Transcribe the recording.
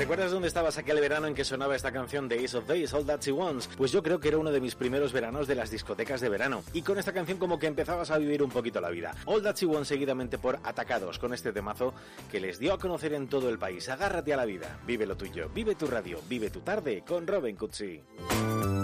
¿Recuerdas dónde estabas aquel verano en que sonaba esta canción de Ace of Base, All That She Wants? Pues yo creo que era uno de mis primeros veranos de las discotecas de verano. Y con esta canción como que empezabas a vivir un poquito la vida. All That She Wants seguidamente por Atacados, con este temazo que les dio a conocer en todo el país. Agárrate a la vida, vive lo tuyo, vive tu radio, vive tu tarde con Robin Cutsi.